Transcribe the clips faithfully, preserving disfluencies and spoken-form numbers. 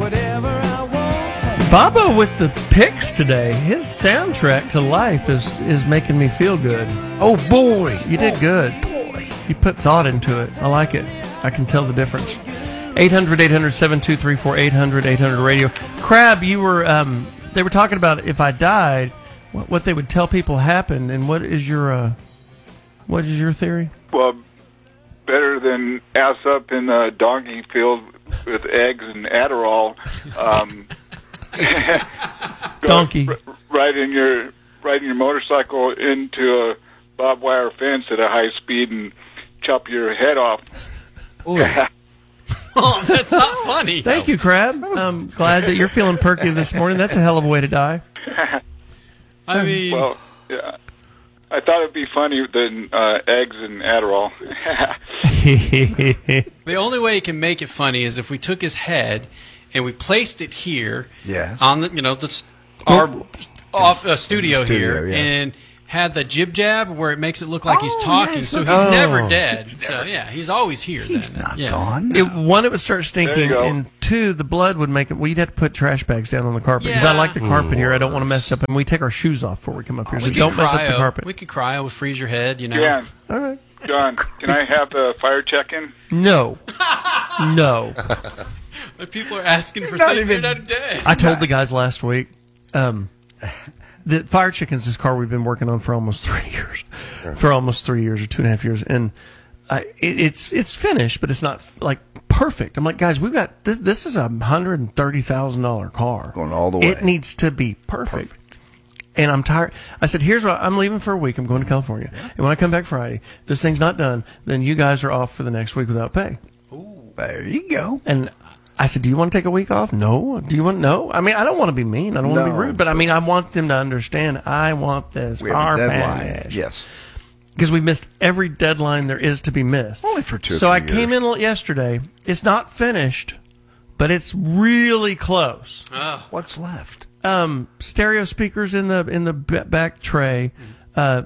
Baba with the picks today. His soundtrack to life is, is making me feel good. Oh, boy. You did oh, good. Boy. You put thought into it. I like it. I can tell the difference. eight hundred, eight hundred, seven two three four, eight hundred, eight hundred radio. Crab, you were, um, they were talking about if I died, what, what they would tell people happened, and what is your, uh, what is your theory? Well, better than ass up in a donkey field with eggs and Adderall. Um, donkey. R- riding your riding your motorcycle into a barbed wire fence at a high speed and chop your head off. Oh, that's not funny. Thank you, Crab. I'm glad that you're feeling perky this morning. That's a hell of a way to die. I mean, well, yeah. I thought it'd be funnier than uh, eggs and Adderall. the only way you can make it funny is if we took his head and we placed it here, yes, on the you know the our off uh, studio, studio here, yes. and had the jib jab where it makes it look like oh, he's talking, yes, so he's oh, never dead. He's so never, yeah, he's always here. He's then. not yeah. gone. It, one, it would start stinking, go. and two, the blood would make it. Well, you'd have to put trash bags down on the carpet because Yeah. I like the carpet here. I don't want to mess up, and we take our shoes off before we come up here. We So could don't mess up cryo. the carpet. We could cryo, we'll freeze your head. You know. Yeah. All right. John, can I have the fire check-in? No. No. People are asking for Not things even- you're not dead. I told the guys last week, um, the Fire Chicken's this car we've been working on for almost three years, for almost three years or two and a half years, and I, it, it's it's finished, but it's not like perfect. I'm like, guys, we've got this. This is a hundred and thirty thousand dollar car, Going all the way. It needs to be perfect. perfect. And I'm tired. I said, here's what I'm leaving for a week. I'm going to California, and when I come back Friday, if this thing's not done, then you guys are off for the next week without pay. Ooh, there you go. And I said, do you want to take a week off? No. Do you want no? I mean, I don't want to be mean. I don't want to No. be rude. But I mean, I want them to understand I want this We have a car deadline. finished. Yes. Because we missed every deadline there is to be missed. Only for two or So three I years. came in yesterday. It's not finished, but it's really close. Oh. What's left? Um, stereo speakers in the in the b- back tray. Uh,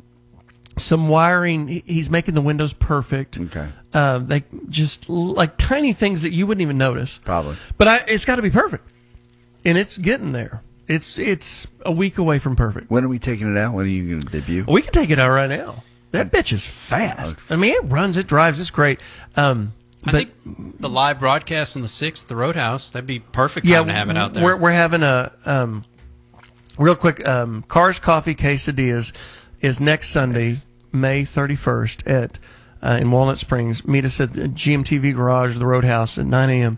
some wiring. He- He's making the windows perfect. Okay. Uh, they just l- like tiny things that you wouldn't even notice. Probably. But I, it's got to be perfect, and it's getting there. It's it's a week away from perfect. When are we taking it out? When are you going to debut? We can take it out right now. That bitch is fast. I mean, it runs, it drives, it's great. Um, I but think the live broadcast on the sixth, the Roadhouse, that'd be perfect time yeah, to have it out there. we're we're having a um, real quick um, Cars Coffee Quesadillas is next Sunday, May thirty-first at uh, in Walnut Springs. Meet us at the G M T V Garage, the Roadhouse at nine a.m.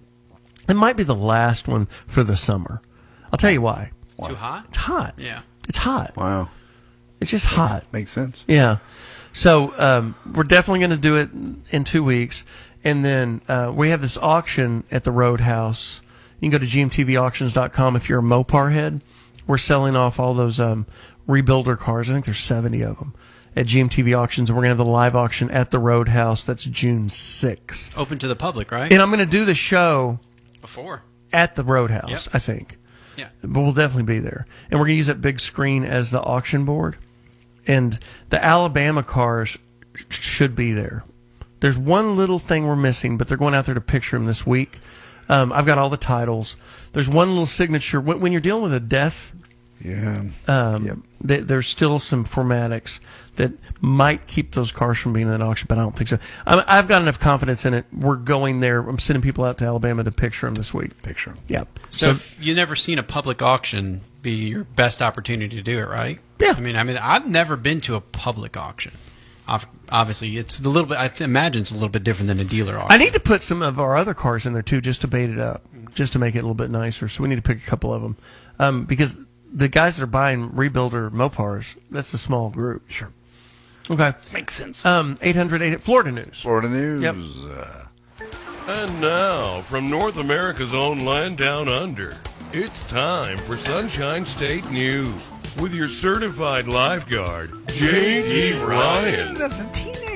It might be the last one for the summer. I'll tell you why. Too hot? It's hot. Yeah. It's hot. Wow. It's just hot. Makes sense. Yeah. So um, we're definitely going to do it in two weeks. And then uh, we have this auction at the Roadhouse. You can go to G M T V auctions dot com if you're a Mopar head. We're selling off all those um, rebuilder cars. I think there's seventy of them at G M T V Auctions. And we're going to have the live auction at the Roadhouse. That's June sixth. Open to the public, right? And I'm going to do the show Before. at the Roadhouse, Yep. I think. Yeah. But we'll definitely be there. And we're going to use that big screen as the auction board. And the Alabama cars sh- should be there. There's one little thing we're missing, but they're going out there to picture them this week. Um, I've got all the titles. There's one little signature. When, when you're dealing with a death, Yeah. um, Yep. th- there's still some formatics that might keep those cars from being in an auction, but I don't think so. I I've got enough confidence in it. We're going there. I'm sending people out to Alabama to picture them this week. Picture 'em. Yep. So, if you've never seen a public auction, be your best opportunity to do it, right? Yeah. I mean, I mean, I've never been to a public auction. Ob- Obviously, it's a little bit. I th- imagine it's a little bit different than a dealer auction. I need to put some of our other cars in there too, just to bait it up, just to make it a little bit nicer. So we need to pick a couple of them, um, because the guys that are buying rebuilder Mopars, that's a small group. Sure. Okay. Makes sense. Um, eight hundred eight Florida News. Florida News. Yep. Uh, And now, from North America's own land down under, it's time for Sunshine State News with your certified lifeguard, J D. Ryan. Does a teenager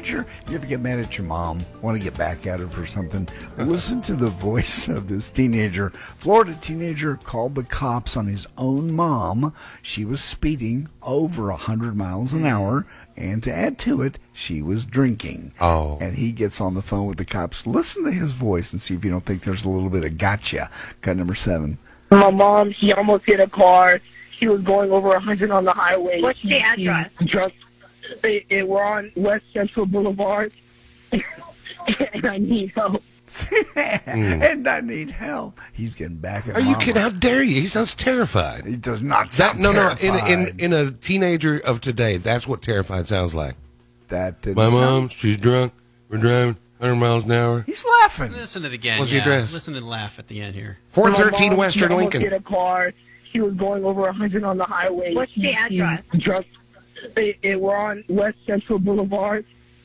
teenager, you ever get mad at your mom, want to get back at her for something? Listen to the voice of this teenager. Florida teenager called the cops on his own mom. She was speeding over one hundred miles an hour, and to add to it, she was drinking. Oh. And he gets on the phone with the cops. Listen to his voice and see if you don't think there's a little bit of gotcha. Cut number seven. My mom, she almost hit a car. She was going over one hundred on the highway. What's the address? Drunk. It, it, we're on West Central Boulevard, and I need help. mm. And I need help. He's getting back at Are you Mama. kidding? How dare you? He sounds terrified. He does not That, sound no, no. terrified. In, in in a teenager of today, that's what terrified sounds like. That didn't My sound- mom, she's drunk. We're driving one hundred miles an hour. He's laughing. Listen to it again. What's the yeah. address? Listen to the laugh at the end here. four My thirteen mom, she Western almost Lincoln. hit a car. She was going over one hundred on the highway. What's the address? Drunk. It, it, we're on West Central Boulevard,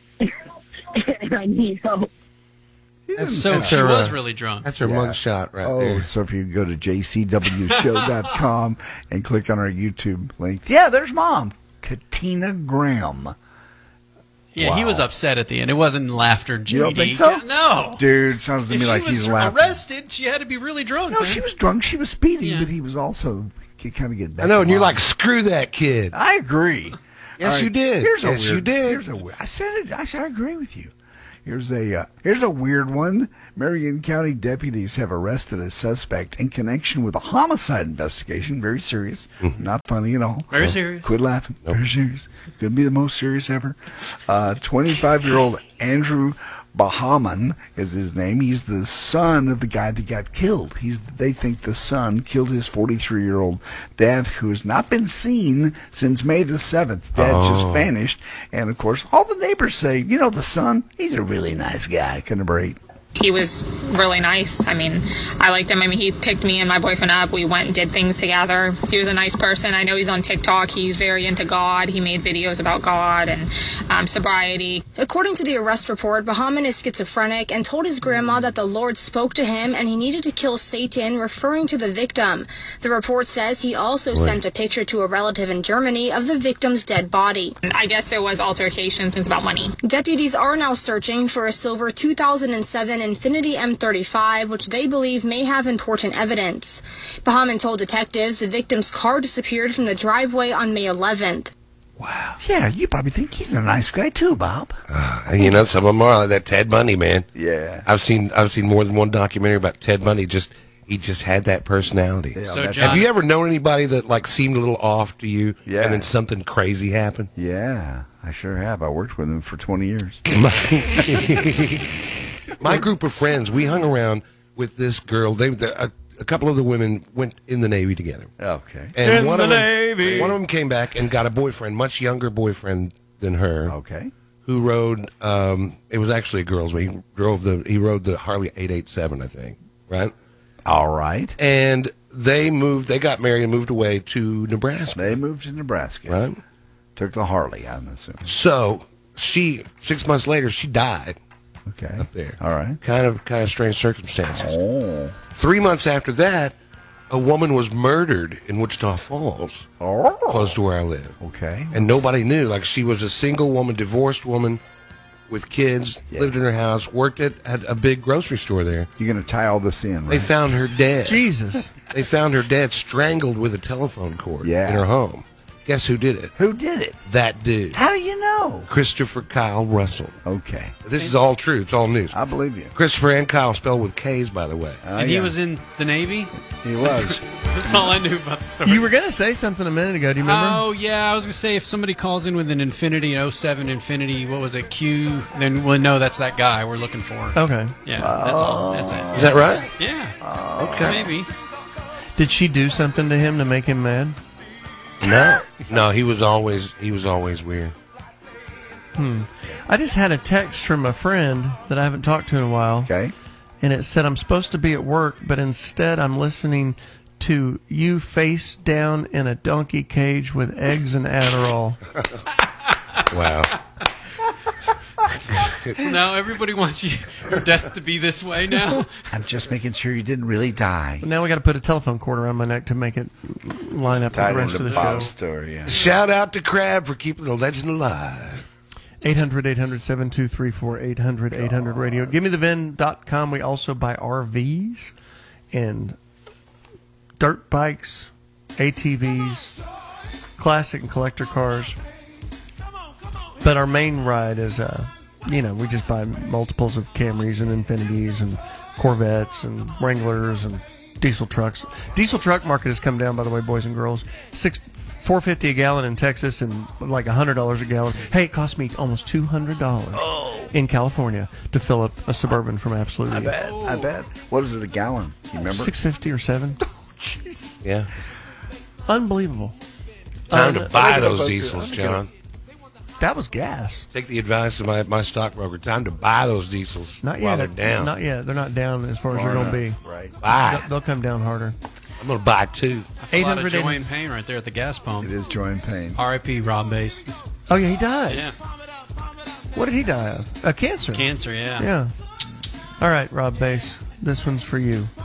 and I need help. That's, So that's she her, was uh, really drunk. That's her Yeah. mugshot right Oh, there. so if you go to j c w show dot com and click on our YouTube link, yeah, there's Mom, Katina Graham. Yeah, he Wow. was upset at the end. It wasn't laughter. J D. You don't think so? No. Dude, sounds to If me she like was he's laughing. arrested, she had to be really drunk. No, man. she was drunk. She was speeding, Yeah. but he was also kind of getting back. I know, to and you're Mom. like, screw that kid. I agree. Yes, All you did. Here's a Yes, weird, you did. Here's a, I said it. I said I agree with you. Here's a uh, here's a weird one. Marion County deputies have arrested a suspect in connection with a homicide investigation. Very serious, not funny at all. Very serious. Quit laughing. Very serious. Could be the most serious ever. Uh, twenty-five-year-old Andrew Bahaman is his name. He's the son of the guy that got killed. He's they think the son killed his forty-three-year-old dad, who has not been seen since May the seventh. Dad just vanished, and of course, all the neighbors say, you know, the son, he's a really nice guy. Couldn't have break. He was really nice. I mean, I liked him. I mean, he picked me and my boyfriend up. We went and did things together. He was a nice person. I know he's on TikTok. He's very into God. He made videos about God and um, sobriety. According to the arrest report, Bahaman is schizophrenic and told his grandma that the Lord spoke to him and he needed to kill Satan, referring to the victim. The report says he also sent a picture to a relative in Germany of the victim's dead body. I guess there was altercations about money. Deputies are now searching for a silver two thousand seven Infiniti M thirty-five, which they believe may have important evidence. Bahaman told detectives the victim's car disappeared from the driveway on May eleventh. Wow. Yeah, you probably think he's a nice guy too, Bob. Uh, you know, some of them are like that Ted Bundy, man. Yeah. I've seen I've seen more than one documentary about Ted Bundy. Just he just had that personality. Yeah, So, that's- John- Have you ever known anybody that like seemed a little off to you, Yeah. and then something crazy happened? Yeah, I sure have. I worked with him for twenty years. My group of friends, we hung around with this girl. They, the, a, a couple of the women went in the Navy together, Okay. and In one the of them, Navy. one of them came back and got a boyfriend, much younger boyfriend than her, Okay. who rode. Um, it was actually a girl's. He drove the. He rode the Harley eight eighty-seven, I think. Right. All right. And they moved. They got married and moved away to Nebraska. They moved to Nebraska. Right. Took the Harley, I'm assuming. So she six months later she died Okay. up there. All right. Kind of kind of strange circumstances. Oh. Three months after that, a woman was murdered in Wichita Falls, Oh. close to where I live, Okay. and nobody knew. Like she was a single woman, divorced woman with kids, Yeah. lived in her house, worked at, at a big grocery store there. You're going to tie all this in, They right? found her dead. Jesus. They found her dead, strangled with a telephone cord Yeah. in her home. Guess who did it? Who did it? That dude, How do you know? Christopher Kyle Russell. Okay. This is all true. It's all news. I believe you. Christopher and Kyle spelled with K's, by the way. Oh, and he yeah. was in the Navy? He was. That's all I knew about the story. You were going to say something a minute ago. Do you remember? Oh, yeah. I was going to say if somebody calls in with an Infinity, an oh seven Infinity, what was it, Q, then we'll know that's that guy we're looking for. Okay. Yeah, that's all. That's Is it. that right? Yeah. Okay. Maybe. Did she do something to him to make him mad? No, no. He was always he was always weird. I just had a text from a friend that I haven't talked to in a while. Okay. And it said, I'm supposed to be at work, but instead I'm listening to you face down in a donkey cage with eggs and Adderall. Wow. So now everybody wants you, your death to be this way now? I'm just making sure you didn't really die. Now we got to put a telephone cord around my neck to make it line up with the rest of the show. story, yeah. Shout out to Crab for keeping the legend alive. eight hundred, eight hundred, seven two three four, eight hundred, eight hundred radio. Give me the vin dot com. We also buy R Vs and dirt bikes, A T Vs, classic and collector cars. But our main ride is, uh, you know, we just buy multiples of Camrys and Infinities and Corvettes and Wranglers and diesel trucks. Diesel truck market has come down, by the way, boys and girls. Six, four fifty a gallon in Texas and like a hundred dollars a gallon. Hey, it cost me almost two hundred dollars Oh. in California to fill up a Suburban from Absolute. I bet. I bet. What is it a gallon? You remember? Six fifty or seven. Jeez. Yeah. Unbelievable. Time Uh, to buy I those think diesels, I John. That was gas. Take the advice of my, my stockbroker. Time to buy those diesels Not while yet. they're down. Not yet. They're not down as far as Far they're going to enough. be. Right. Buy. They'll, they'll come down harder. I'm going to buy two. That's a lot of eight hundred, joy and pain right there at the gas pump. It is joy and pain. R I P Rob Bass. Oh, yeah, he died. Yeah. What did he die of? A cancer. Cancer, yeah. Yeah. All right, Rob Bass. This one's for you.